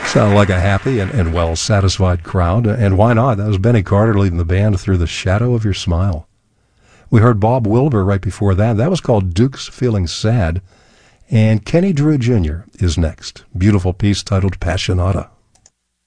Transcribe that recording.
Sounded like a happy and well-satisfied crowd. And why not? That was Benny Carter leading the band through The Shadow of Your Smile. We heard Bob Wilber right before that. That was called Duke's Feeling Sad. And Kenny Drew Jr. is next. Beautiful piece titled Passionata.